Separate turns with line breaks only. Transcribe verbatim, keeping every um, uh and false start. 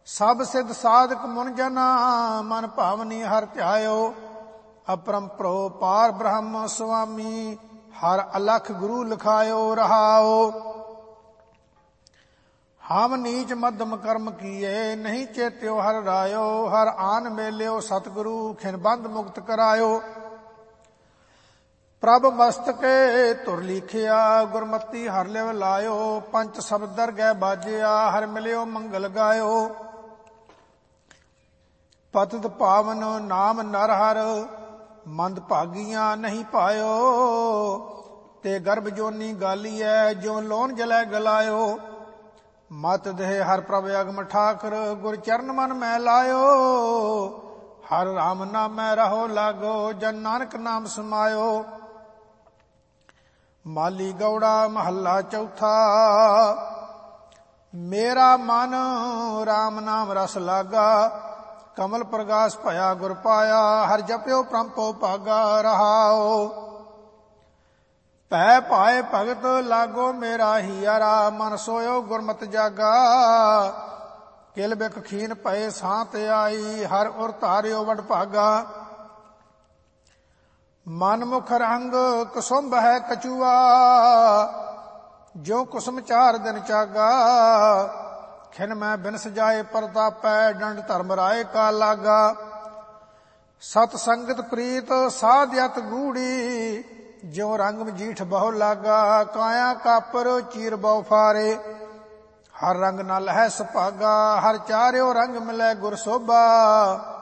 ਸਭ ਸਿੱਧ ਸਾਧਕ ਮੁਨ ਜਨਾ ਮਨ ਭਾਵਨੀ ਹਰਿ ਧਿਆਇਓ। ਅਪਰੰਪਰੋ ਪਾਰ ਬ੍ਰਹਮ ਸੁਆਮੀ ਹਰ ਅਲਖ ਗੁਰੂ ਲਿਖਾਇਓ ਰਹਾਓ। ਹਮ ਨੀਚ ਮੱਧਮ ਕਰਮ ਕੀਏ ਨਹੀਂ ਚੇਤਿਓ ਹਰਿ ਰਾਇਓ। ਹਰ ਆਨ ਮੇਲਿਓ ਸਤਿਗੁਰੂ ਖਿਨ ਬੰਧ ਮੁਕਤ ਕਰਾਇਓ। ਪ੍ਰਭ ਮਸਤਕੇ ਧੁਰ ਲੀਖਿਆ ਗੁਰਮਤੀ ਹਰਿ ਲਿਵ ਲਾਇਓ। ਪੰਚ ਸ਼ਬਦ ਦਰਗਹਿ ਬਾਜਿਆ ਹਰਿ ਮਿਲਿਓ ਮੰਗਲ ਗਾਇਓ। ਪਤਿਤ ਪਾਵਨ ਨਾਮ ਨਰ ਹਰ ਮੰਦ ਭਾਗੀਆਂ ਨਹੀਂ ਪਾਇਓ। ਤੇ ਗਰਭ ਜੋਨੀ ਗਾਲੀਐ ਜਿਉ ਲੋਨ ਜਲੈ ਗਲਾਇਓ। ਮਤ ਦੇਹ ਹਰ ਪ੍ਰਭ ਅਗਮ ਠਾਕਰ ਗੁਰ ਚਰਨ ਮਨ ਮੈਂ ਲਾਇਓ। ਹਰ ਰਾਮ ਨਾਮੈ ਰਹੋ ਲਾਗੋ ਜਨ ਨਾਨਕ ਨਾਮ ਸਮਾਇਓ। ਮਾਲੀ ਗੌੜਾ ਮਹੱਲਾ ਚੌਥਾ। ਮੇਰਾ ਮਨ ਰਾਮ ਨਾਮ ਰਸ ਲਾਗਾ। ਕਮਲ ਪ੍ਰਗਾਸ ਭਇਆ ਗੁਰ ਪਾਇਆ। ਹਰ ਜਪਿਓ ਪ੍ਰੰਪੋ ਭਾਗਾ ਰਹਾਓ। ਭੈ ਭਾਏ ਭਗਤ ਲਾਗੋ ਮੇਰਾ ਹੀਰਾ। ਮਨ ਸੋਇਓ ਗੁਰਮਤਿ ਜਾਗਾ। ਕਿਲ ਬਿਖ ਖੀਨ ਭਏ ਸਾਂਤ ਆਈ। ਹਰ ਉਰ ਧਾਰਿਓ ਵਡ ਭਾਗਾ। ਮਨ ਮੁਖ ਰੰਗ ਕੁਸੁੰਭ ਹੈ ਕਛੂਆ। ਜੋ ਕੁਸੁਮ ਚਾਰ ਦਿਨ ਚਾਗਾ। ਖਿਨ ਮੈਂ ਬਿਨ ਸਜਾਏ ਪ੍ਰਤਾਪੈ ਡੰਡ ਧਰਮ ਰਾਏ ਕਾ ਲਾਗਾ। ਸਤ ਸੰਗਤ ਪ੍ਰੀਤ ਸਾਧਿਅਤ ਗੂੜੀ। ਜਿਉ ਰੰਗ ਮਜੀਠ ਬਹੁ ਲਾਗਾ। ਕਾਇਆ ਕਾਪਰ ਚੀਰ ਬਹੁ ਫਾਰੇ। ਹਰ ਰੰਗ ਨਲ ਹੈ ਸੁਭਾਗਾ। ਹਰ ਚਾਰਿਓ ਰੰਗ ਮਿਲੈ ਗੁਰ ਸੋਭਾ।